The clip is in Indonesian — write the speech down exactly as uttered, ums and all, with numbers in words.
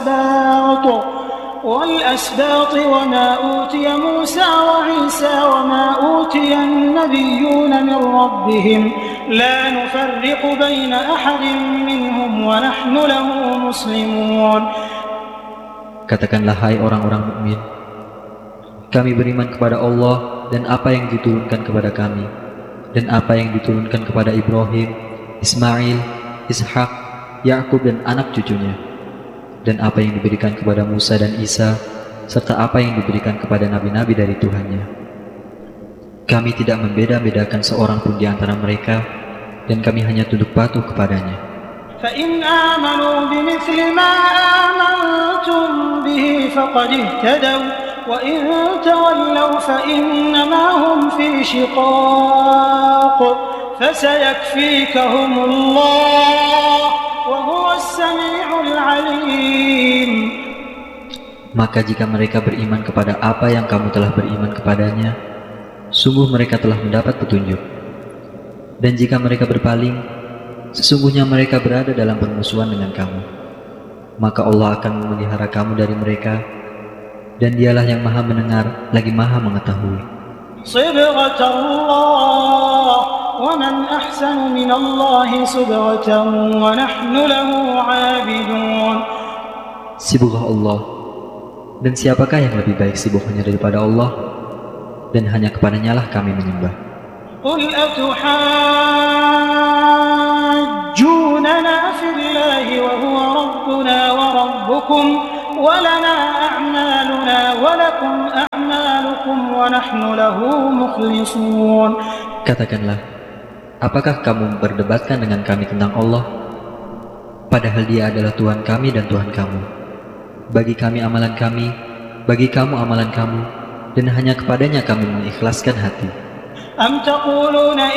والأسباط والأسباط وما أوتي موسى وعيسى وما أوتي النبيون من ربهم لا نفرق بين أحد منهم ونحن له مسلمون. Katakanlah hai orang-orang mukmin, kami beriman kepada Allah dan apa yang diturunkan kepada kami, dan apa yang diturunkan kepada Ibrahim, Ismail, Ishak, Yakub dan anak cucunya, dan apa yang diberikan kepada Musa dan Isa, serta apa yang diberikan kepada nabi-nabi dari Tuhannya. Kami tidak membeda-bedakan seorang pun di antara mereka, dan kami hanya tunduk patuh kepadanya. فَإِنْ آمَنُوا بِمِثْلِ مَا آمَنْتُمْ بِهِ فَقَدِ اهْتَدَوْا وَإِنْ تَوَلَّوْا فَإِنَّمَا هُمْ فِي شِقَاقٍ فَسَيَكْفِيكَهُمُ اللَّهُ وَهُوَ السَّمِيعُ الْعَلِيمُ. Maka jika mereka beriman kepada apa yang kamu telah beriman kepadanya, sungguh mereka telah mendapat petunjuk. Dan jika mereka berpaling, sesungguhnya mereka berada dalam permusuhan dengan kamu. Maka Allah akan memelihara kamu dari mereka, dan Dialah yang Maha Mendengar lagi Maha Mengetahui. صِبْغَةَ اللَّهِ وَمَنْ أَحْسَنُ مِنَ اللَّهِ صِبْغَةً وَنَحْنُ لَهُ عَابِدُونَ. Sibghah Allah, dan siapakah yang lebih baik sibghahnya daripada Allah, dan hanya kepadanya lah kami menyembah. قُلْ أَتُحَاجُّونَنَا فِي اللَّهِ وَهُوَ رَبُّنَا وَرَبُّكُمْ وَلَنَا أَعْمَالُنَا وَلَكُمْ أَعْمَالُكُمْ وَنَحْنُ لَهُ مُخْلِصُونَ. Katakanlah, apakah kamu berdebatkan dengan kami tentang Allah, padahal Dia adalah Tuhan kami dan Tuhan kamu? Bagi kami amalan kami, bagi kamu amalan kamu, dan hanya kepadanya kami mengikhlaskan hati. أَمْ تَقُولُونَ